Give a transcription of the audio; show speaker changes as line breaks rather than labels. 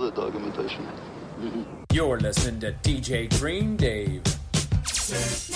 solid argumentation.
You're listening to DJ Green Dave.